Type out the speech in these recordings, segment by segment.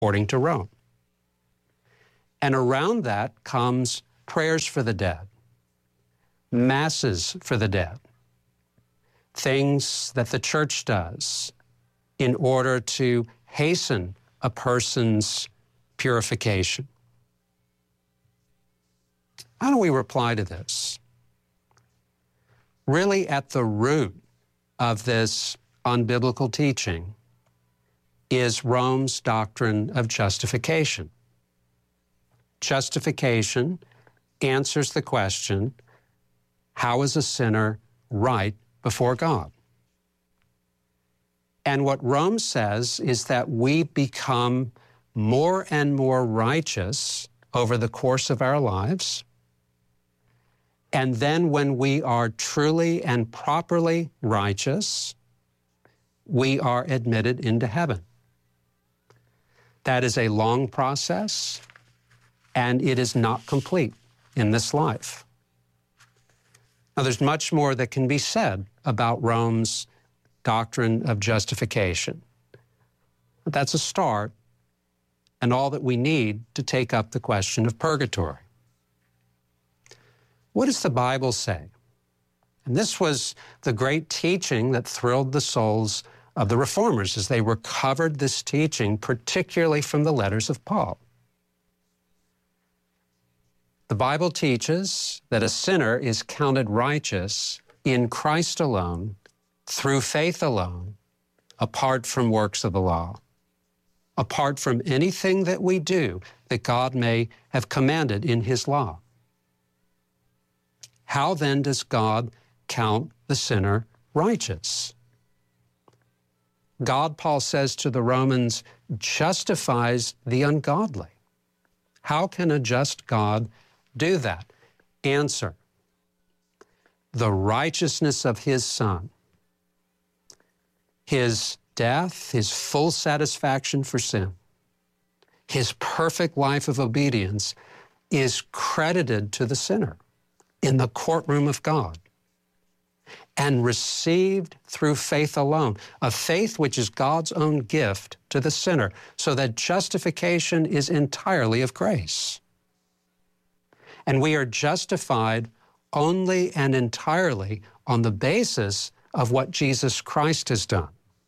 according to Rome. And around that comes prayers for the dead, masses for the dead, things that the church does in order to hasten a person's purification. How do we reply to this? Really, at the root of this unbiblical teaching is Rome's doctrine of justification. Justification answers the question, how is a sinner right before God? And what Rome says is that we become more and more righteous over the course of our lives. And then when we are truly and properly righteous, we are admitted into heaven. That is a long process, and it is not complete in this life. Now, there's much more that can be said about Rome's doctrine of justification. But that's a start, and all that we need to take up the question of purgatory. What does the Bible say? And this was the great teaching that thrilled the souls of the reformers as they recovered this teaching, particularly from the letters of Paul. The Bible teaches that a sinner is counted righteous in Christ alone, through faith alone, apart from works of the law, apart from anything that we do that God may have commanded in His law. How then does God count the sinner righteous? God, Paul says to the Romans, justifies the ungodly. How can a just God do that? Answer: the righteousness of His Son, His death, His full satisfaction for sin, His perfect life of obedience is credited to the sinner in the courtroom of God and received through faith alone, a faith which is God's own gift to the sinner, so that justification is entirely of grace. And we are justified only and entirely on the basis of what Jesus Christ has done.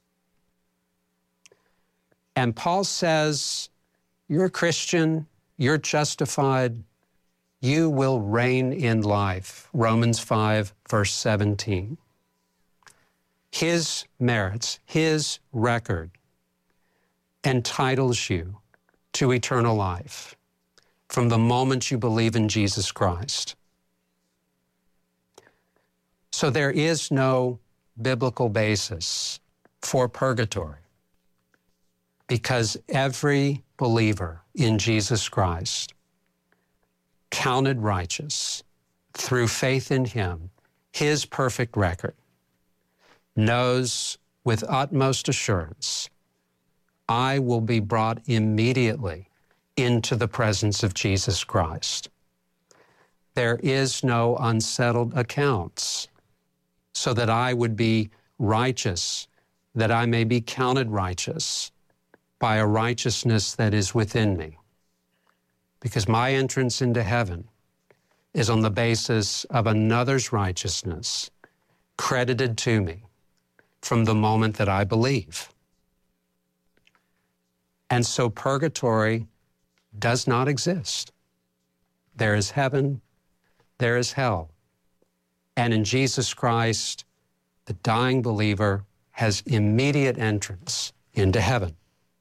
And Paul says, you're a Christian, you're justified, you will reign in life. Romans 5, verse 17. His merits, His record entitles you to eternal life from the moment you believe in Jesus Christ. So there is no biblical basis for purgatory, because every believer in Jesus Christ, counted righteous through faith in Him, His perfect record, knows with utmost assurance, I will be brought immediately into the presence of Jesus Christ. There is no unsettled accounts, so that I would be righteous, that I may be counted righteous by a righteousness that is within me. Because my entrance into heaven is on the basis of another's righteousness credited to me from the moment that I believe. And so purgatory does not exist. There is heaven, there is hell. And in Jesus Christ, the dying believer has immediate entrance into heaven.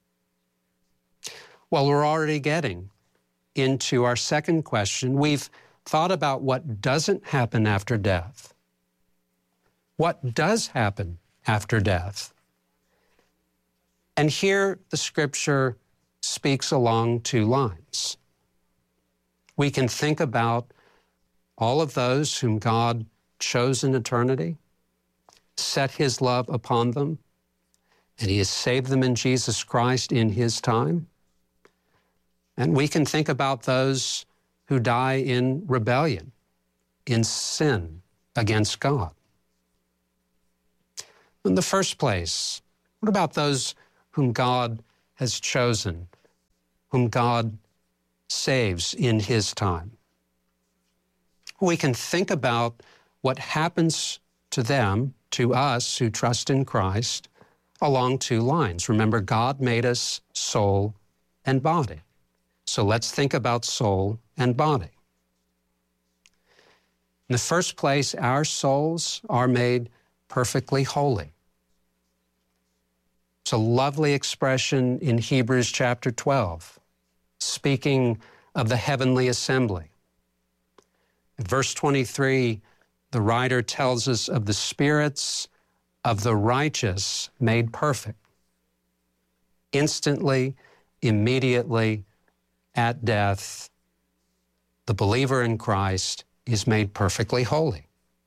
Well, we're already getting into our second question. We've thought about what doesn't happen after death. What does happen after death? And here the Scripture speaks along two lines. We can think about all of those whom God chose in eternity, set His love upon them, and He has saved them in Jesus Christ in His time. And we can think about those who die in rebellion, in sin against God. In the first place, what about those whom God has chosen whom God saves in his time. We can think about what happens to them, to us who trust in Christ, along two lines. Remember, God made us soul and body. So let's think about soul and body. In the first place, our souls are made perfectly holy. It's a lovely expression in Hebrews chapter 12, speaking of the heavenly assembly. In verse 23, the writer tells us of the spirits of the righteous made perfect. Instantly, immediately, at death, the believer in Christ is made perfectly holy.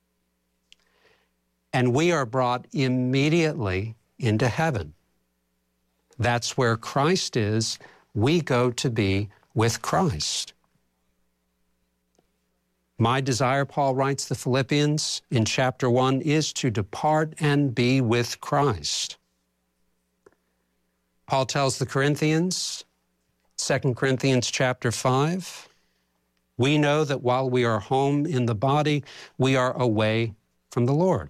And we are brought immediately into heaven. That's where Christ is. We go to be with Christ. My desire, Paul writes the Philippians in chapter 1, is to depart and be with Christ. Paul tells the Corinthians, 2 Corinthians chapter 5, we know that while we are home in the body, we are away from the Lord.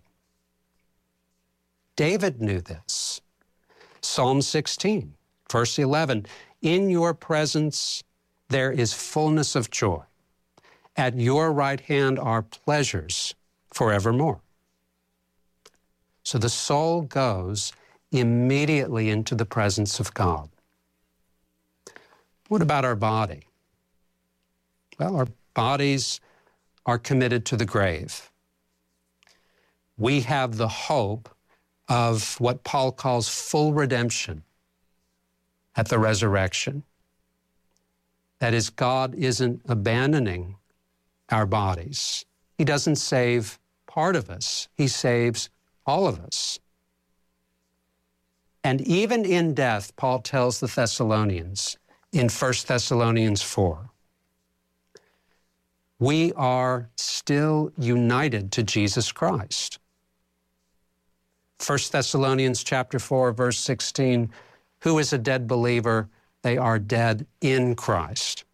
David knew this. Psalm 16, verse 11, in your presence there is fullness of joy. At your right hand are pleasures forevermore. So the soul goes immediately into the presence of God. What about our body? Well, our bodies are committed to the grave. We have the hope of what Paul calls full redemption at the resurrection. That is, God isn't abandoning our bodies. He doesn't save part of us. He saves all of us. And even in death, Paul tells the Thessalonians in 1 Thessalonians 4, we are still united to Jesus Christ. 1 Thessalonians chapter 4, verse 16, who is a dead believer? They are dead in Christ.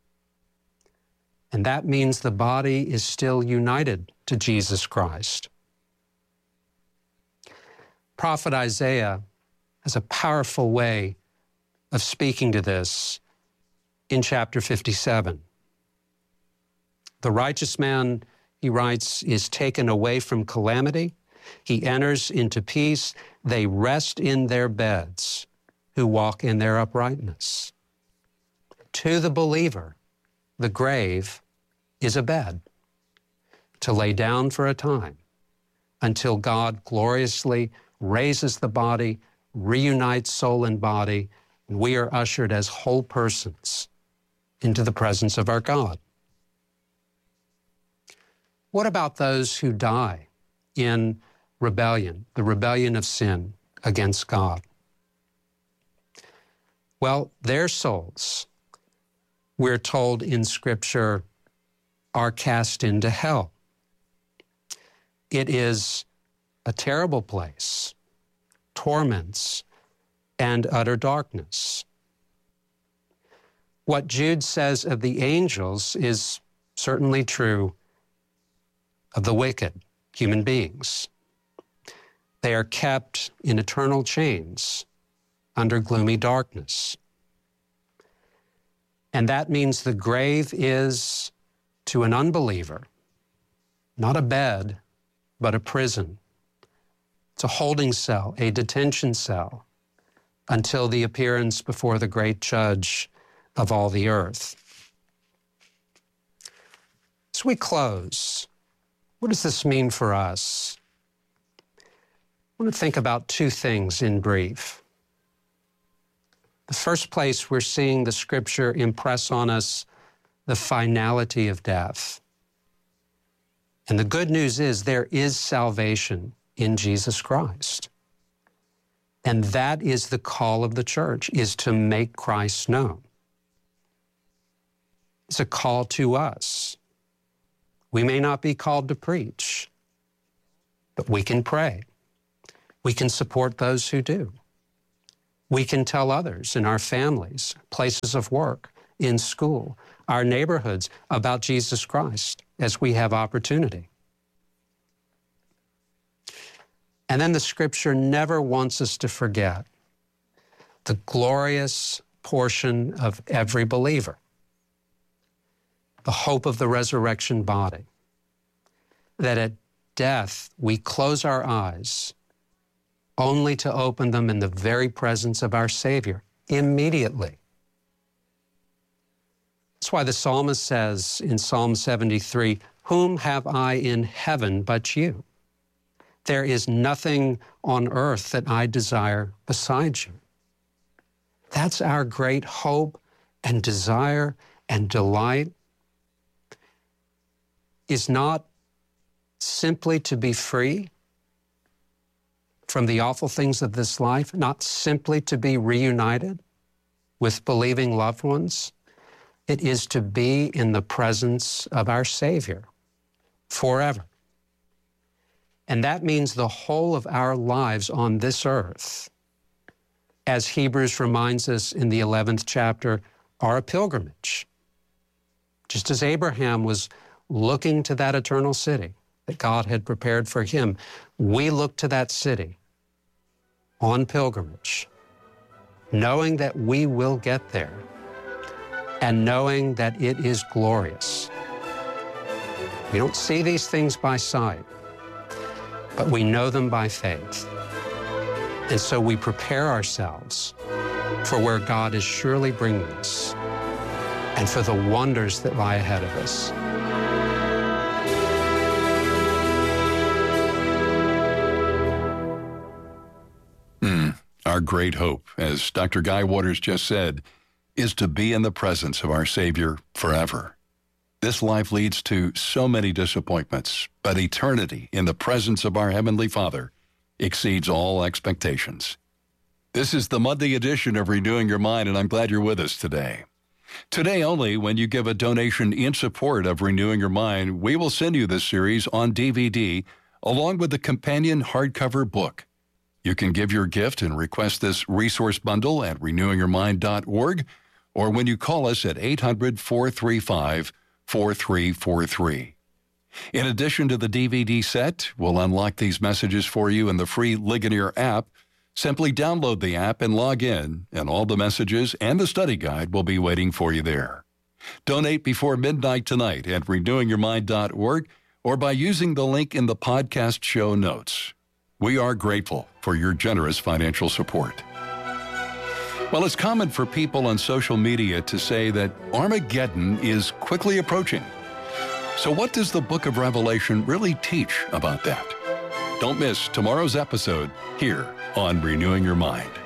And that means the body is still united to Jesus Christ. Prophet Isaiah has a powerful way of speaking to this in chapter 57. The righteous man, he writes, is taken away from calamity. He enters into peace. They rest in their beds who walk in their uprightness. To the believer, the grave is a bed to lay down for a time until God gloriously raises the body, reunites soul and body, and we are ushered as whole persons into the presence of our God. What about those who die in rebellion, the rebellion of sin against God? Well, their souls, we're told in Scripture, are cast into hell. It is a terrible place, torments, and utter darkness. What Jude says of the angels is certainly true of the wicked, human beings. They are kept in eternal chains under gloomy darkness. And that means the grave is, to an unbeliever, not a bed, but a prison. It's a holding cell, a detention cell, until the appearance before the great judge of all the earth. As we close, what does this mean for us? I want to think about two things in brief. The first place, we're seeing the Scripture impress on us the finality of death. And the good news is there is salvation in Jesus Christ. And that is the call of the church, is to make Christ known. It's a call to us. We may not be called to preach, but we can pray. We can support those who do. We can tell others in our families, places of work, in school, our neighborhoods about Jesus Christ as we have opportunity. And then the Scripture never wants us to forget the glorious portion of every believer, the hope of the resurrection body, that at death we close our eyes only to open them in the very presence of our Savior immediately. That's why the psalmist says in Psalm 73, "Whom have I in heaven but you? There is nothing on earth that I desire besides you." That's our great hope and desire and delight, is not simply to be free from the awful things of this life, not simply to be reunited with believing loved ones. It is to be in the presence of our Savior forever. And that means the whole of our lives on this earth, as Hebrews reminds us in the 11th chapter, are a pilgrimage. Just as Abraham was looking to that eternal city that God had prepared for him, we look to that city on pilgrimage, knowing that we will get there and knowing that it is glorious. We don't see these things by sight, but we know them by faith. And so we prepare ourselves for where God is surely bringing us and for the wonders that lie ahead of us. Our great hope, as Dr. Guy Waters just said, is to be in the presence of our Savior forever. This life leads to so many disappointments, but eternity in the presence of our Heavenly Father exceeds all expectations. This is the Monday edition of Renewing Your Mind, and I'm glad you're with us today. Today only, when you give a donation in support of Renewing Your Mind, we will send you this series on DVD along with the companion hardcover book. You can give your gift and request this resource bundle at renewingyourmind.org or when you call us at 800-435-4343. In addition to the DVD set, we'll unlock these messages for you in the free Ligonier app. Simply download the app and log in, and all the messages and the study guide will be waiting for you there. Donate before midnight tonight at renewingyourmind.org or by using the link in the podcast show notes. We are grateful for your generous financial support. Well, it's common for people on social media to say that Armageddon is quickly approaching. So what does the book of Revelation really teach about that? Don't miss tomorrow's episode here on Renewing Your Mind.